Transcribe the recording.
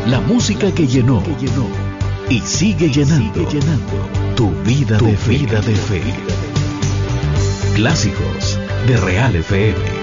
La música que llenó y sigue llenando tu vida de fe. Clásicos de Real FM.